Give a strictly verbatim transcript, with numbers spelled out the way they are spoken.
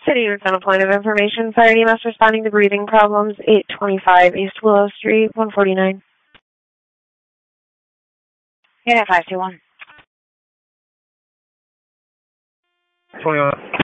City units on a point of information. Fire E M S responding to breathing problems. eight twenty-five East Willow Street, one forty-nine. Unit five two one. twenty-one.